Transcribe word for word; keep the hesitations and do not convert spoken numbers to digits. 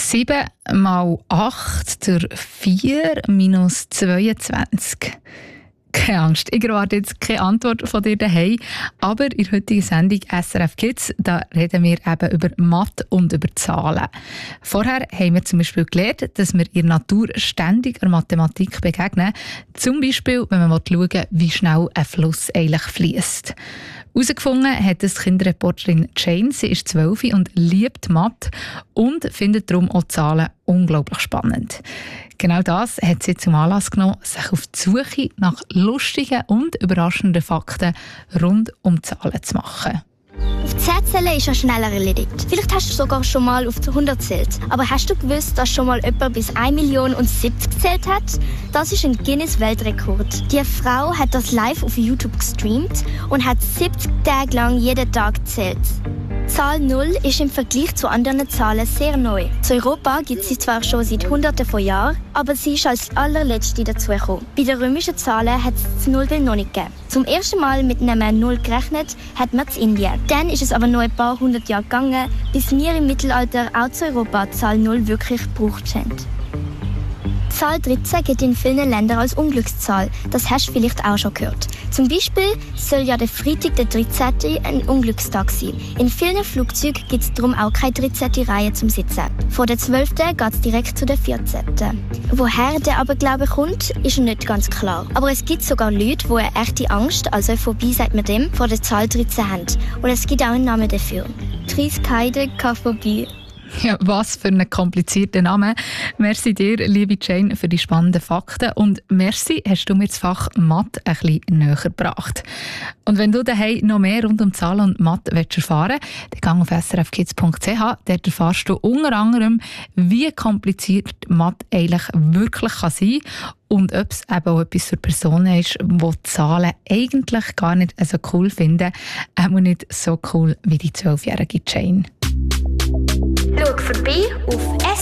sieben mal acht durch vier minus zweiundzwanzig. Keine Angst, ich erwarte jetzt keine Antwort von dir daheim. Aber in der heutigen Sendung S R F Kids, da reden wir eben über Mathe und über Zahlen. Vorher haben wir zum Beispiel gelernt, dass wir in der Natur ständig der Mathematik begegnen. Zum Beispiel, wenn man schauen will, wie schnell ein Fluss eigentlich fließt. Herausgefunden hat das Kinderreporterin Jane. Sie ist zwölf und liebt Mathe und findet darum auch Zahlen unglaublich spannend. Genau das hat sie zum Anlass genommen, sich auf die Suche nach lustigen und überraschenden Fakten rund um Zahlen zu machen. Auf zehn zählen ist ja schneller erledigt. Vielleicht hast du sogar schon mal auf die hundert gezählt. Aber hast du gewusst, dass schon mal jemand bis eine Million und siebzig gezählt hat? Das ist ein Guinness-Weltrekord. Die Frau hat das live auf YouTube gestreamt und hat siebzig Tage lang jeden Tag gezählt. Zahl null ist im Vergleich zu anderen Zahlen sehr neu. In Europa gibt es sie zwar schon seit Hunderten von Jahren, aber sie ist als allerletzte dazugekommen. Bei den römischen Zahlen hat es das Nullbild noch nicht gegeben. Zum ersten Mal mit einem Null gerechnet hat man in Indien. Dann ist es aber noch ein paar hundert Jahre gegangen, bis wir im Mittelalter auch zu Europa die Zahl null wirklich gebraucht haben. Die Zahl dreizehn gilt in vielen Ländern als Unglückszahl. Das hast du vielleicht auch schon gehört. Zum Beispiel soll ja der Freitag der dreizehnte ein Unglückstag sein. In vielen Flugzeugen gibt es darum auch keine dreizehnte Reihe zum Sitzen. Von der zwölften geht es direkt zu der vierzehnten Woher der Aberglaube kommt, ist nicht ganz klar. Aber es gibt sogar Leute, die eine echte Angst, also Phobie sagt man dem, vor der Zahl dreizehn haben. Und es gibt auch einen Namen dafür. Triskaidekaphobie. Ja, was für ein komplizierter Name. Merci dir, liebe Jane, für die spannenden Fakten. Und merci, hast du mir das Fach Mathe ein bisschen näher gebracht. Und wenn du daheim noch mehr rund um Zahlen und Mathe erfahren willst, dann geh auf s r f kids punkt c h. Dort erfährst du unter anderem, wie kompliziert Mathe eigentlich wirklich kann sein kann und ob es eben auch etwas für Personen ist, die Zahlen eigentlich gar nicht so cool finden, auch nicht so cool wie die zwölfjährige Jane. Schau vorbei auf